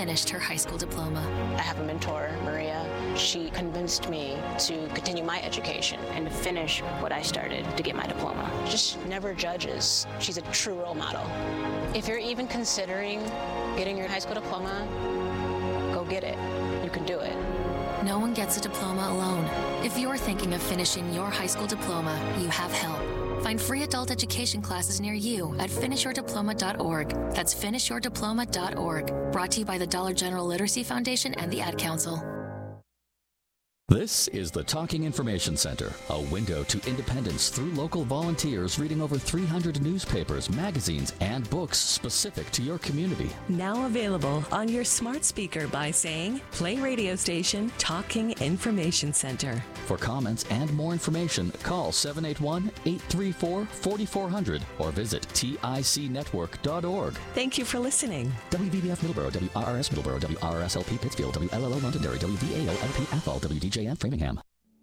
finished her high school diploma. I have a mentor, Maria. She convinced me to continue my education and to finish what I started to get my diploma. Just never judges. She's a true role model. If you're even considering getting your high school diploma, go get it. You can do it. No one gets a diploma alone. If you're thinking of finishing your high school diploma, you have help. Find free adult education classes near you at finishyourdiploma.org. That's finishyourdiploma.org. Brought to you by the Dollar General Literacy Foundation and the Ad Council. This is the Talking Information Center, a window to independence through local volunteers reading over 300 newspapers, magazines, and books specific to your community. Now available on your smart speaker by saying, play radio station Talking Information Center. For comments and more information, call 781-834-4400 or visit ticnetwork.org. Thank you for listening. WVBF Middleborough, WRRS Middleborough, WRSLP Pittsfield, WLLO Londonderry, WVAO LP Athol, WDJN Framingham.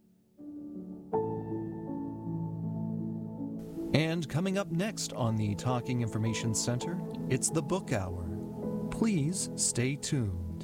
And coming up next on the Talking Information Center, it's the Book Hour. Please stay tuned.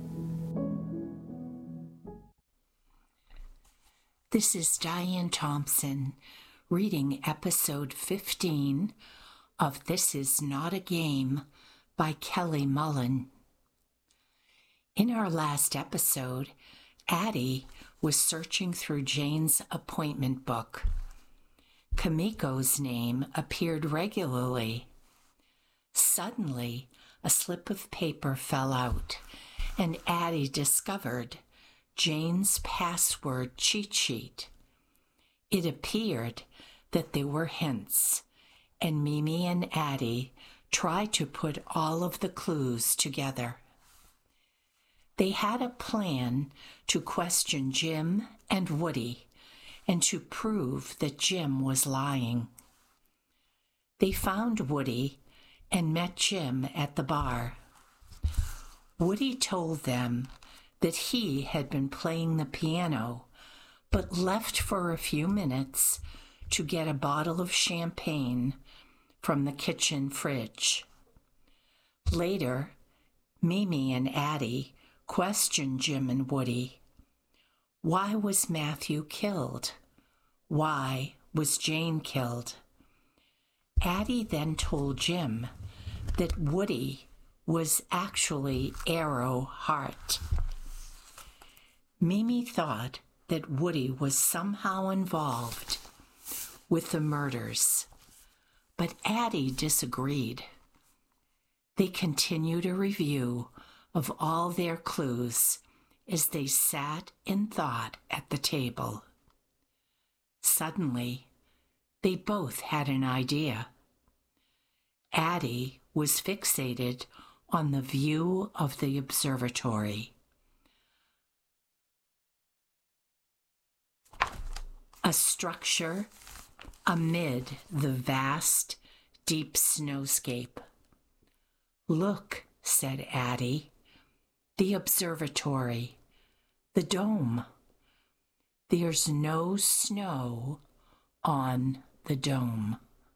This is Diane Thompson reading episode 15 of This Is Not a Game by Kelly Mullen. In our last episode, Addie was searching through Jane's appointment book. Kamiko's name appeared regularly. Suddenly, a slip of paper fell out, and Addie discovered Jane's password cheat sheet. It appeared that there were hints, and Mimi and Addie tried to put all of the clues together. They had a plan to question Jim and Woody and to prove that Jim was lying. They found Woody and met Jim at the bar. Woody told them that he had been playing the piano, but left for a few minutes to get a bottle of champagne from the kitchen fridge. Later, Mimi and Addie questioned Jim and Woody. Why was Matthew killed? Why was Jane killed? Addie then told Jim that Woody was actually Arrow Hart. Mimi thought that Woody was somehow involved with the murders, but Addie disagreed. They continued a review of all their clues as they sat in thought at the table. Suddenly, they both had an idea. Addie was fixated on the view of the observatory. A structure amid the vast, deep snowscape. "Look," said Addie, "the observatory, the dome. There's no snow on the dome."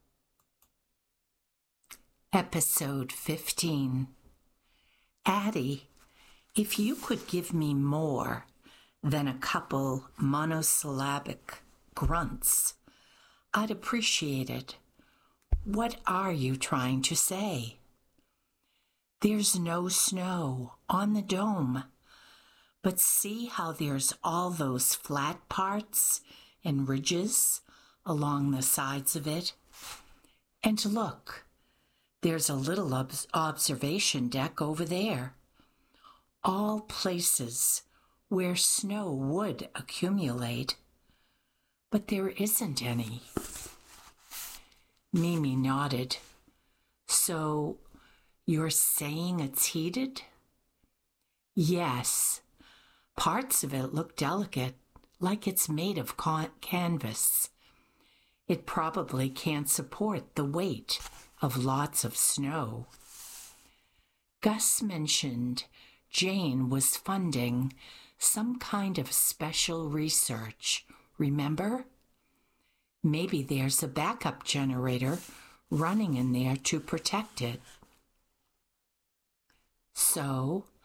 Episode 15. Addie, if you could give me more than a couple monosyllabic grunts, I'd appreciate it. What are you trying to say? There's no snow on the dome, but see how there's all those flat parts and ridges along the sides of it? And look, there's a little observation deck over there. All places where snow would accumulate, but there isn't any. Mimi nodded. So, you're saying it's heated? Yes. Parts of it look delicate, like it's made of canvas. It probably can't support the weight of lots of snow. Gus mentioned Jane was funding some kind of special research, remember? Maybe there's a backup generator running in there to protect it. So,